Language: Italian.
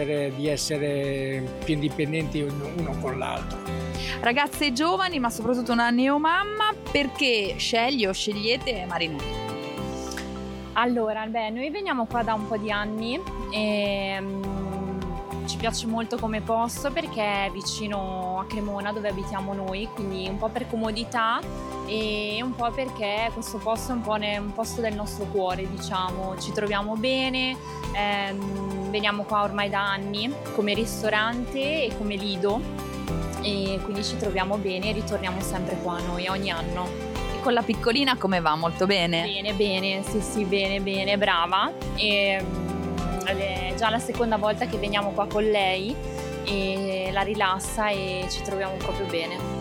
di essere più indipendenti uno con l'altro. Ragazze giovani, ma soprattutto una neomamma, perché scegli o scegliete Marinello? Allora, noi veniamo qua da un po' di anni e ci piace molto come posto perché è vicino a Cremona dove abitiamo noi, quindi un po' per comodità e un po' perché questo posto è un posto del nostro cuore, diciamo, ci troviamo bene, veniamo qua ormai da anni come ristorante e come lido e quindi ci troviamo bene e ritorniamo sempre qua noi ogni anno. Con la piccolina come va? Molto bene? Bene, sì, bene, brava. Ed è già la seconda volta che veniamo qua con lei e la rilassa e ci troviamo proprio bene.